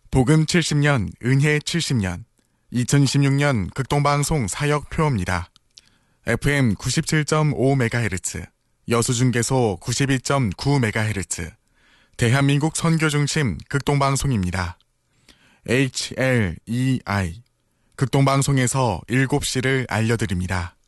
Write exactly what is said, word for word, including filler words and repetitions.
복음 칠십 년, 은혜 칠십 년, 이천이십육 년 극동방송 사역표입니다. 에프엠 구십칠 점 오 메가헤르츠, 여수중계소 구십이 점 구 메가헤르츠, 대한민국 선교중심 극동방송입니다. 에이치 엘 이 아이, 극동방송에서 일곱 시를 알려드립니다.